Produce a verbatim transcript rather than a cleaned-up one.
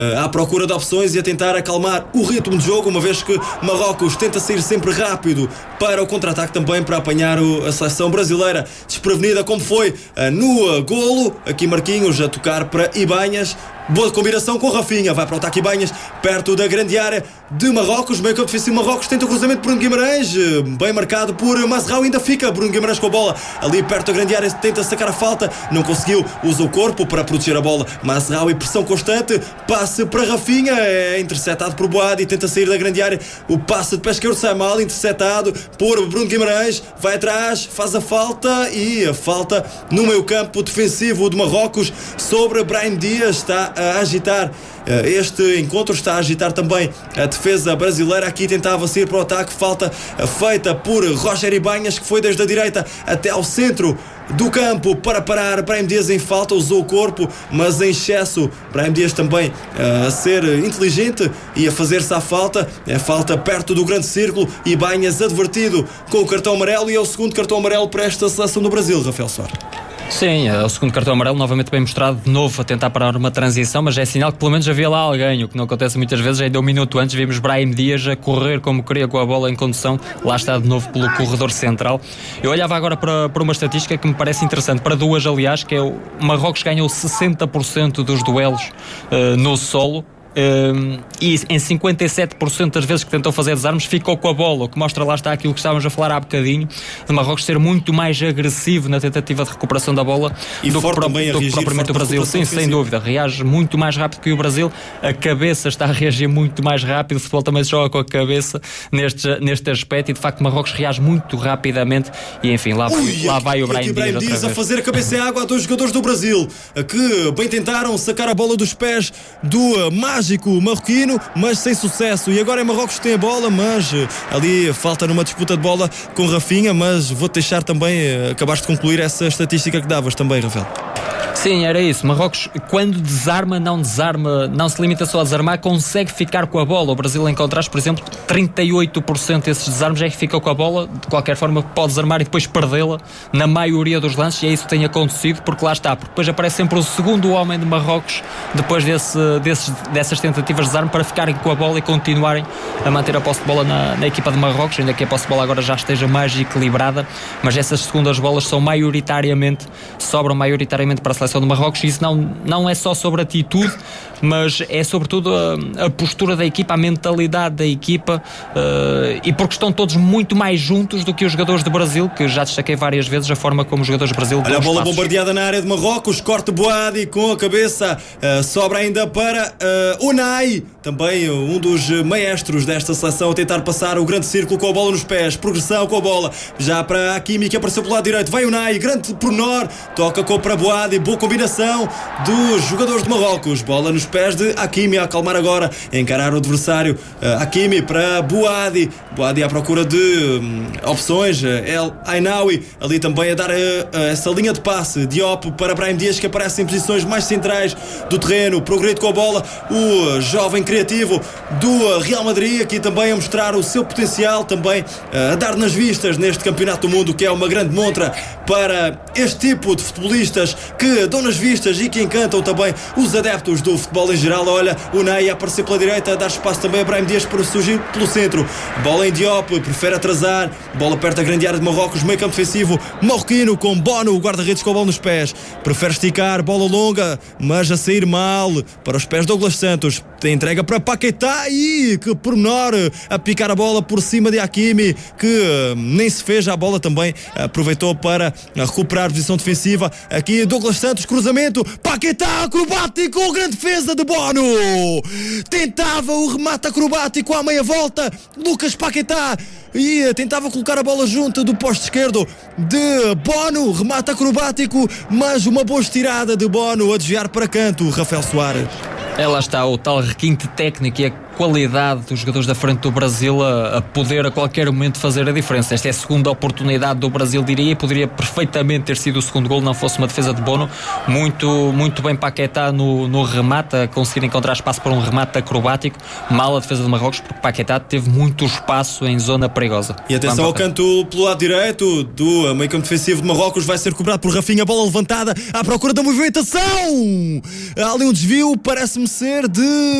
à procura de opções e a tentar acalmar o ritmo de jogo, uma vez que Marrocos tenta sair sempre rápido para o contra-ataque também, para apanhar a seleção brasileira desprevenida, como foi no golo. Aqui Marquinhos a tocar para Ibanhas. Boa combinação com Rafinha, vai para o ataque Ibanhas, perto da grande área de Marrocos, meio campo defensivo Marrocos, tenta o cruzamento por Bruno Guimarães, bem marcado por Mazraoui, ainda fica Bruno Guimarães com a bola, ali perto da grande área, tenta sacar a falta, não conseguiu, usa o corpo para proteger a bola, Mazraoui, pressão constante, passe para Rafinha, é interceptado por Boadi, tenta sair da grande área, o passe de pé esquerdo sai mal, interceptado por Bruno Guimarães, vai atrás, faz a falta e a falta no meio campo defensivo de Marrocos sobre Brahim Dias, está a agitar este encontro, está a agitar também a defesa brasileira. Aqui tentava sair para o ataque, falta feita por Roger Ibanhas, que foi desde a direita até ao centro do campo para parar Brahim Dias em falta, usou o corpo, mas em excesso. Brahim Dias também a ser inteligente e a fazer-se à falta, é falta perto do grande círculo. Ibanhas advertido com o cartão amarelo, e é o segundo cartão amarelo para esta seleção do Brasil, Rafael Soares. Sim, é o segundo cartão amarelo, novamente bem mostrado, de novo a tentar parar uma transição, mas é sinal que pelo menos havia lá alguém, o que não acontece muitas vezes. Ainda um minuto antes vimos Brahim Dias a correr como queria com a bola em condução, lá está de novo pelo corredor central. Eu olhava agora para, para uma estatística que me parece interessante, para duas aliás, que é o Marrocos ganhou sessenta por cento dos duelos uh, no solo. Um, e em cinquenta e sete por cento das vezes que tentou fazer desarmes ficou com a bola, o que mostra, lá está, aquilo que estávamos a falar há bocadinho, de Marrocos ser muito mais agressivo na tentativa de recuperação da bola e do que, pro, também do reagir, que propriamente o Brasil. Sim, sem dúvida, reage muito mais rápido que o Brasil, a cabeça está a reagir muito mais rápido, o futebol também se joga com a cabeça neste, neste aspecto, e de facto Marrocos reage muito rapidamente e enfim, lá, Ui, lá vai o Brahim Dias, Dias a fazer a cabeça em água a dois jogadores do Brasil, que bem tentaram sacar a bola dos pés do mágico marroquino, mas sem sucesso. E agora é Marrocos que tem a bola, mas ali falta numa disputa de bola com Rafinha. Mas vou-te deixar também, acabaste de concluir essa estatística que davas também, Rafael. Sim, era isso. Marrocos, quando desarma, não desarma, não se limita só a desarmar, consegue ficar com a bola. O Brasil, em contraste, por exemplo, trinta e oito por cento desses desarmes é que ficou com a bola. De qualquer forma, pode desarmar e depois perdê-la na maioria dos lances, e é isso que tem acontecido, porque lá está, porque depois aparece sempre o segundo homem de Marrocos depois desse, desses, dessas tentativas de desarme, para ficarem com a bola e continuarem a manter a posse de bola na, na equipa de Marrocos, ainda que a posse de bola agora já esteja mais equilibrada, mas essas segundas bolas são maioritariamente, sobram maioritariamente para a seleção de Marrocos, e isso não, não é só sobre atitude, mas é sobretudo a, a postura da equipa, a mentalidade da equipa, uh, e porque estão todos muito mais juntos do que os jogadores de Brasil, que já destaquei várias vezes a forma como os jogadores de Brasil. Olha a bola bombardeada na área de Marrocos, corte Boadi com a cabeça, uh, sobra ainda para uh, Unai, também um dos maestros desta seleção, a tentar passar o grande círculo com a bola nos pés, progressão com a bola, já para Hakimi, que apareceu pelo lado direito, vai Unai, grande pormenor, toca com para Boadi, boa combinação dos jogadores de Marrocos, bola nos pés de Hakimi, a acalmar agora, a encarar o adversário. uh, Hakimi para Boadi, Boadi à procura de um, opções, El Ainaoui ali também a dar uh, uh, essa linha de passe, Diop para Brahim Dias, que aparece em posições mais centrais do terreno, progredo com a bola, o jovem criativo do Real Madrid, aqui também a mostrar o seu potencial, também uh, a dar nas vistas neste campeonato do mundo, que é uma grande montra para este tipo de futebolistas que dão nas vistas e que encantam também os adeptos do futebol em geral. Olha, o Ney a aparecer pela direita, a dar espaço também a Brahim Dias para surgir pelo centro, bola em Diop, prefere atrasar, bola perto da grande área de Marrocos, meio campo defensivo marroquino com Bono, o guarda-redes com a bola nos pés, prefere esticar, bola longa, mas a sair mal para os pés de Douglas Santos, tem entrega para Paquetá, e que pormenor, a picar a bola por cima de Hakimi, que nem se fez, a bola também aproveitou para recuperar a posição defensiva. Aqui Douglas Santos, cruzamento, Paquetá acrobático, grande defesa de Bono, tentava o remate acrobático à meia volta, Lucas Paquetá, e tentava colocar a bola junto do poste esquerdo de Bono, remate acrobático, mas uma boa estirada de Bono a desviar para canto, Rafael Soares. É, lá está o tal requinte técnico e a qualidade dos jogadores da frente do Brasil a, a poder a qualquer momento fazer a diferença. Esta é a segunda oportunidade do Brasil, diria, e poderia perfeitamente ter sido o segundo gol, não fosse uma defesa de Bono. Muito, muito bem Paquetá no, no remate, a conseguir encontrar espaço para um remate acrobático. Mal a defesa de Marrocos, porque Paquetá teve muito espaço em zona perigosa. E atenção ao canto pelo lado direito do meio campo defensivo de Marrocos, vai ser cobrado por Rafinha, bola levantada à procura da movimentação. Há ali um desvio, parece-me ser de